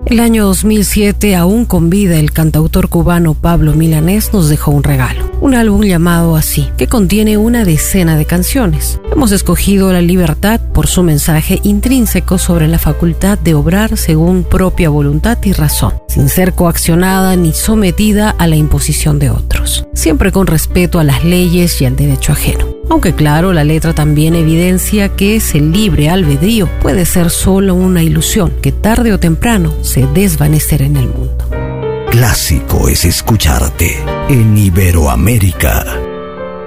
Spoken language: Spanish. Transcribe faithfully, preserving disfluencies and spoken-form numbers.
El año dos mil siete, aún con vida, el cantautor cubano Pablo Milanés nos dejó un regalo, un álbum llamado Así, que contiene una decena de canciones. Hemos escogido La Libertad por su mensaje intrínseco sobre la facultad de obrar según propia voluntad y razón, sin ser coaccionada ni sometida a la imposición de otros, siempre con respeto a las leyes y al derecho ajeno. Aunque claro, la letra también evidencia que ese libre albedrío puede ser solo una ilusión que tarde o temprano se desvanecerá en el mundo. Clásico es escucharte en Iberoamérica.